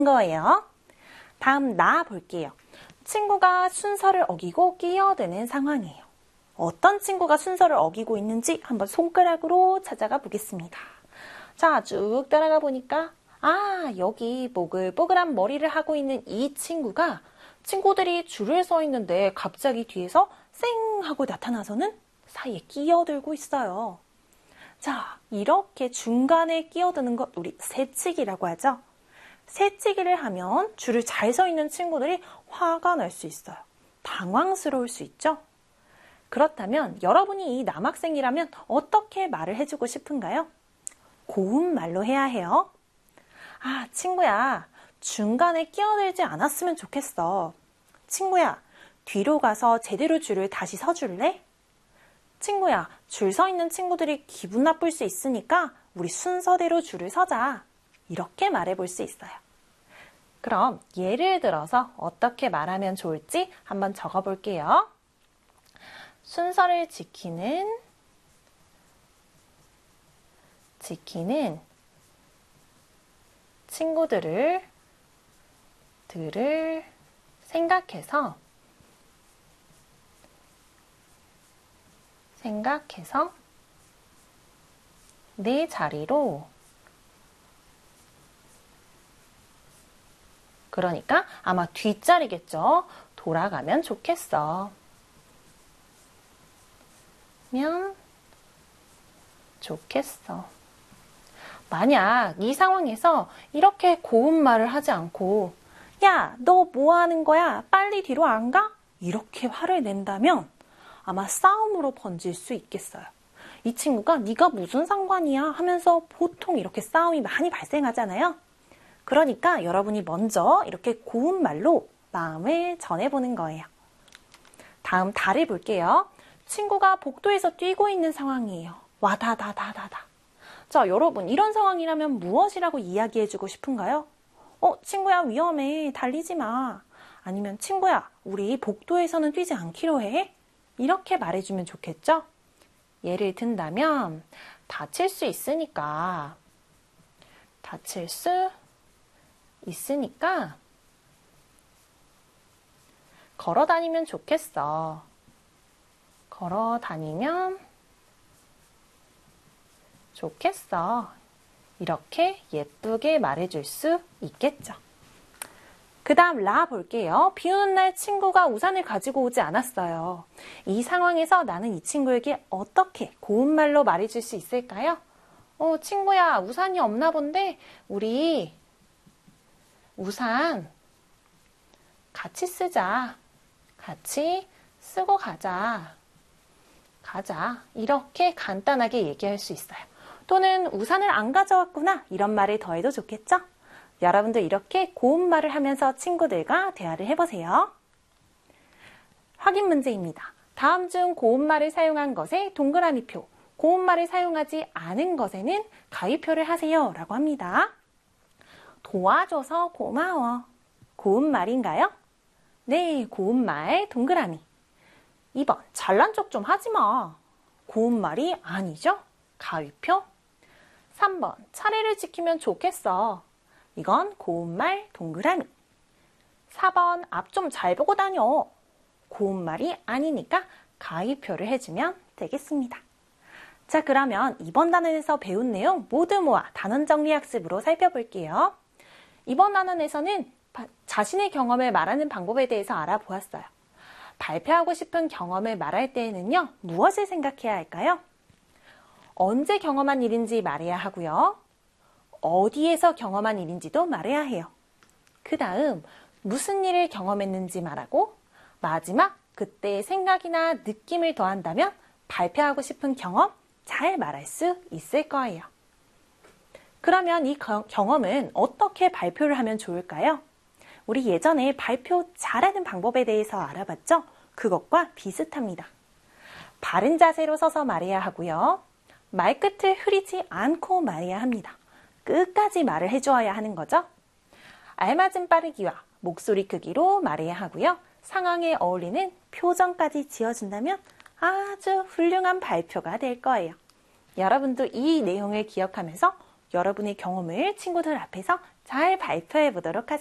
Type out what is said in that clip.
거예요. 다음 나 볼게요. 친구가 순서를 어기고 끼어드는 상황이에요. 어떤 친구가 순서를 어기고 있는지 한번 손가락으로 찾아가 보겠습니다. 자, 쭉 따라가 보니까 여기 뽀글뽀글한 머리를 하고 있는 이 친구가 친구들이 줄을 서 있는데 갑자기 뒤에서 쌩 하고 나타나서는 사이에 끼어들고 있어요. 자, 이렇게 중간에 끼어드는 것 우리 새치기라고 하죠. 새치기를 하면 줄을 잘 서 있는 친구들이 화가 날 수 있어요. 당황스러울 수 있죠. 그렇다면 여러분이 이 남학생이라면 어떻게 말을 해주고 싶은가요? 고운 말로 해야 해요. 친구야, 중간에 끼어들지 않았으면 좋겠어. 친구야, 뒤로 가서 제대로 줄을 다시 서줄래? 친구야, 줄 서 있는 친구들이 기분 나쁠 수 있으니까 우리 순서대로 줄을 서자. 이렇게 말해볼 수 있어요. 그럼 예를 들어서 어떻게 말하면 좋을지 한번 적어볼게요. 순서를 지키는 친구들을 생각해서 내 자리로, 그러니까 아마 뒷자리겠죠. 돌아가면 좋겠어. 만약 이 상황에서 이렇게 고운 말을 하지 않고 야, 너 뭐 하는 거야? 빨리 뒤로 안 가? 이렇게 화를 낸다면 아마 싸움으로 번질 수 있겠어요. 이 친구가 네가 무슨 상관이야 하면서 보통 이렇게 싸움이 많이 발생하잖아요. 그러니까 여러분이 먼저 이렇게 고운 말로 마음을 전해보는 거예요. 다음 다를 볼게요. 친구가 복도에서 뛰고 있는 상황이에요. 와다다다다다. 자, 여러분 이런 상황이라면 무엇이라고 이야기해주고 싶은가요? 친구야 위험해. 달리지 마. 아니면 친구야 우리 복도에서는 뛰지 않기로 해. 이렇게 말해주면 좋겠죠? 예를 든다면 다칠 수 있으니까 걸어 다니면 좋겠어. 걸어 다니면 좋겠어. 이렇게 예쁘게 말해줄 수 있겠죠. 그 다음 라 볼게요. 비 오는 날 친구가 우산을 가지고 오지 않았어요. 이 상황에서 나는 이 친구에게 어떻게 고운 말로 말해줄 수 있을까요? 친구야 우산이 없나 본데 우리 우산 같이 쓰자. 같이 쓰고 가자. 이렇게 간단하게 얘기할 수 있어요. 또는 우산을 안 가져왔구나. 이런 말을 더해도 좋겠죠? 여러분도 이렇게 고운 말을 하면서 친구들과 대화를 해보세요. 확인 문제입니다. 다음 중 고운 말을 사용한 것에 동그라미표, 고운 말을 사용하지 않은 것에는 가위표를 하세요 라고 합니다. 도와줘서 고마워. 고운 말인가요? 네, 고운 말 동그라미. 2번, 잘난 척 좀 하지 마. 고운 말이 아니죠? 가위표. 3번, 차례를 지키면 좋겠어. 이건 고운 말 동그라미. 4번, 앞 좀 잘 보고 다녀. 고운 말이 아니니까 가위표를 해주면 되겠습니다. 자, 그러면 이번 단원에서 배운 내용 모두 모아 단원 정리 학습으로 살펴볼게요. 이번 단원에서는 자신의 경험을 말하는 방법에 대해서 알아보았어요. 발표하고 싶은 경험을 말할 때에는요, 무엇을 생각해야 할까요? 언제 경험한 일인지 말해야 하고요. 어디에서 경험한 일인지도 말해야 해요. 그 다음 무슨 일을 경험했는지 말하고 마지막 그때의 생각이나 느낌을 더한다면 발표하고 싶은 경험 잘 말할 수 있을 거예요. 그러면 이 경험은 어떻게 발표를 하면 좋을까요? 우리 예전에 발표 잘하는 방법에 대해서 알아봤죠? 그것과 비슷합니다. 바른 자세로 서서 말해야 하고요. 말끝을 흐리지 않고 말해야 합니다. 끝까지 말을 해주어야 하는 거죠. 알맞은 빠르기와 목소리 크기로 말해야 하고요. 상황에 어울리는 표정까지 지어준다면 아주 훌륭한 발표가 될 거예요. 여러분도 이 내용을 기억하면서 여러분의 경험을 친구들 앞에서 잘 발표해 보도록 하세요.